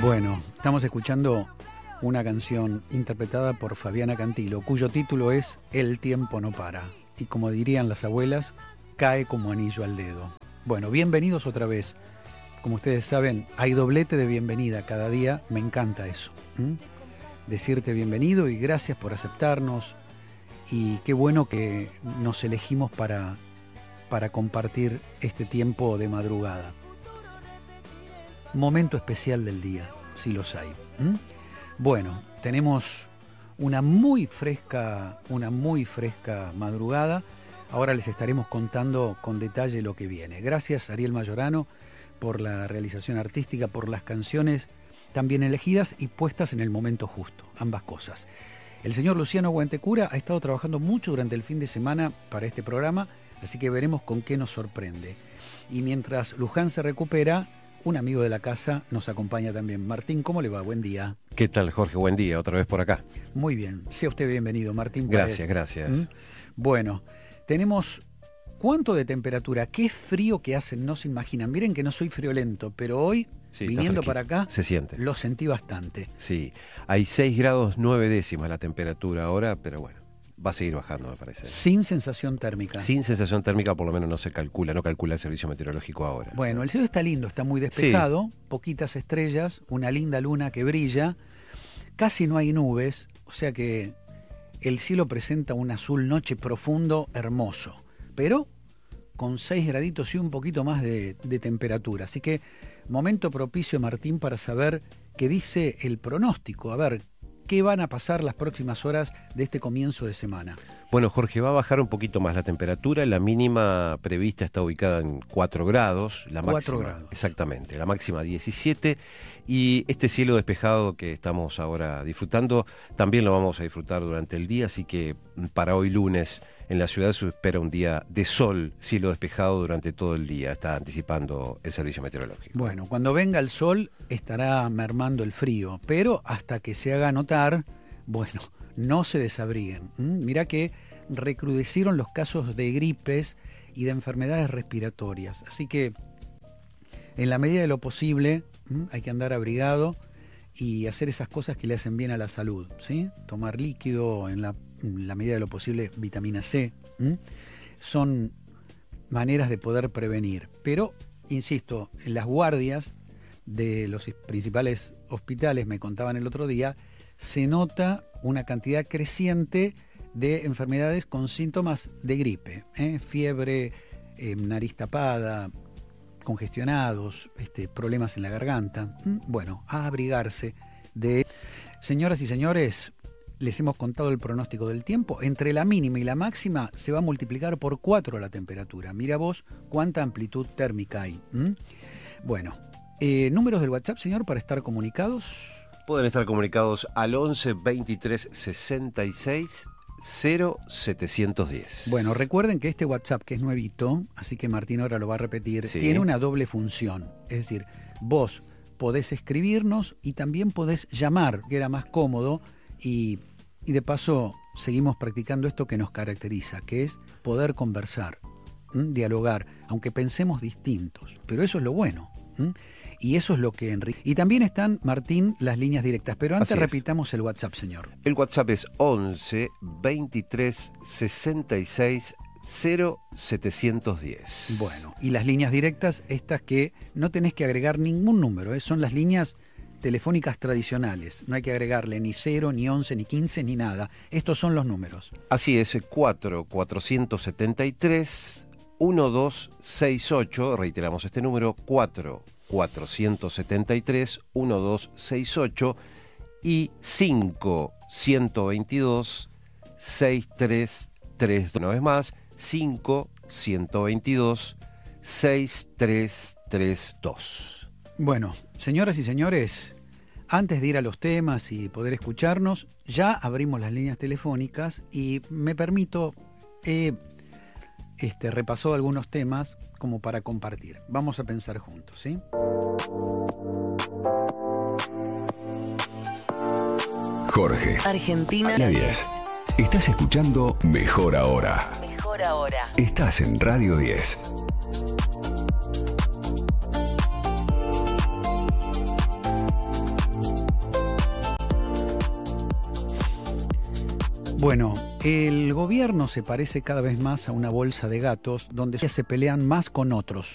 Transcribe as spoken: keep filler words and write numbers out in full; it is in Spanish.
Bueno, estamos escuchando una canción interpretada por Fabiana Cantilo, cuyo título es El tiempo no para. Y como dirían las abuelas, cae como anillo al dedo. Bueno, bienvenidos otra vez. Como ustedes saben, hay doblete de bienvenida cada día. Me encanta eso. ¿Mm? Decirte bienvenido y gracias por aceptarnos. Y qué bueno que nos elegimos para, para compartir este tiempo de madrugada. Momento especial del día, si los hay. ¿Mm? Bueno, tenemos una muy fresca, una muy fresca madrugada. Ahora les estaremos contando con detalle lo que viene. Gracias, Ariel Mayorano, por la realización artística, por las canciones tan bien elegidas y puestas en el momento justo, ambas cosas. El señor Luciano Guantecura ha estado trabajando mucho durante el fin de semana para este programa, así que veremos con qué nos sorprende. Y mientras Luján se recupera, un amigo de la casa nos acompaña también. Martín, ¿cómo le va? Buen día. ¿Qué tal, Jorge? Buen día, otra vez por acá. Muy bien, sea usted bienvenido, Martín. Gracias, gracias. ¿Mm? Bueno, tenemos... ¿Cuánto de temperatura? Qué frío que hacen, no se imaginan. Miren que no soy friolento, pero hoy, sí, viniendo para acá, se siente. Lo sentí bastante. Sí, hay seis grados nueve décimas la temperatura ahora, pero bueno, va a seguir bajando, me parece. Sin sensación térmica. Sin sensación térmica, por lo menos no se calcula, no calcula el servicio meteorológico ahora. Bueno, el cielo está lindo, está muy despejado, sí. Poquitas estrellas, una linda luna que brilla, casi no hay nubes, o sea que el cielo presenta un azul noche profundo, hermoso. Pero con seis graditos y un poquito más de, de temperatura. Así que momento propicio, Martín, para saber qué dice el pronóstico. A ver, ¿qué van a pasar las próximas horas de este comienzo de semana? Bueno, Jorge, va a bajar un poquito más la temperatura. La mínima prevista está ubicada en cuatro grados. La cuatro máxima, grados. Exactamente, la máxima diecisiete. Y este cielo despejado que estamos ahora disfrutando, también lo vamos a disfrutar durante el día. Así que para hoy lunes en la ciudad se espera un día de sol, cielo despejado durante todo el día. Está anticipando el servicio meteorológico. Bueno, cuando venga el sol estará mermando el frío. Pero hasta que se haga notar, bueno... no se desabriguen. ¿Mm? Mirá que recrudecieron los casos de gripes y de enfermedades respiratorias. Así que, en la medida de lo posible, ¿Mm? hay que andar abrigado y hacer esas cosas que le hacen bien a la salud, ¿sí? Tomar líquido, en la, en la medida de lo posible, vitamina C. ¿Mm? Son maneras de poder prevenir. Pero, insisto, en las guardias de los principales hospitales, me contaban el otro día, se nota una cantidad creciente de enfermedades con síntomas de gripe, ¿eh? Fiebre, eh, nariz tapada, congestionados, este, problemas en la garganta. Bueno, a abrigarse de... Señoras y señores, les hemos contado el pronóstico del tiempo. Entre la mínima y la máxima se va a multiplicar por cuatro la temperatura. Mira vos cuánta amplitud térmica hay. ¿Mm? Bueno, eh, números del WhatsApp, señor, para estar comunicados... Pueden estar comunicados al once veintitrés sesenta y seis cero setecientos diez. Bueno, recuerden que este WhatsApp, que es nuevito, así que Martín ahora lo va a repetir, sí. Tiene una doble función. Es decir, vos podés escribirnos y también podés llamar, que era más cómodo, y, y de paso seguimos practicando esto que nos caracteriza, que es poder conversar, ¿m? dialogar, aunque pensemos distintos. Pero eso es lo bueno. ¿m? Y eso es lo que enriquece. Y también están, Martín, las líneas directas. Pero antes repitamos el WhatsApp, señor. El WhatsApp es once veintitrés sesenta y seis cero setecientos diez. Bueno, y las líneas directas, estas que no tenés que agregar ningún número, ¿eh? Son las líneas telefónicas tradicionales. No hay que agregarle ni cero, ni once, ni quince, ni nada. Estos son los números. Así es, cuatro cuatrocientos setenta y tres doce sesenta y ocho. Reiteramos este número, cuatro cuatrocientos setenta y tres doce sesenta y ocho y cinco ciento veintidós sesenta y tres treinta y dos. Una vez más, cinco ciento veintidós sesenta y tres treinta y dos. Bueno, señoras y señores, antes de ir a los temas y poder escucharnos, ya abrimos las líneas telefónicas y me permito, he este, repasado algunos temas como para compartir. Vamos a pensar juntos, ¿sí? Jorge. Argentina. La diez. Estás escuchando Mejor Ahora. Mejor Ahora. Estás en Radio diez. Bueno, el gobierno se parece cada vez más a una bolsa de gatos donde se pelean más con otros